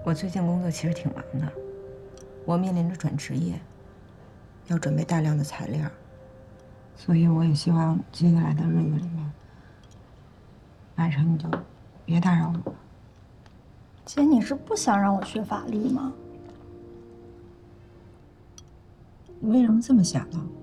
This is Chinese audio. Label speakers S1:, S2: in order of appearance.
S1: 我最近工作其实挺忙的，我面临着转职业，要准备大量的材料，所以我也希望接下来的日子里面，晚上你就别打扰我了。
S2: 姐，你是不想让我学法律吗？
S1: 你为什么这么想呢？